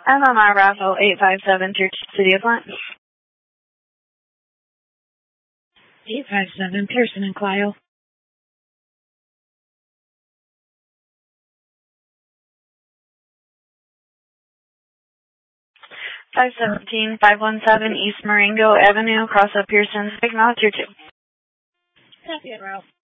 MMR Raffle 857 Church City of Flint. 857 Pearson and Clio. 517 East Marengo Avenue, cross up Pearson. Acknowledge your 2. Copy it, Ralph.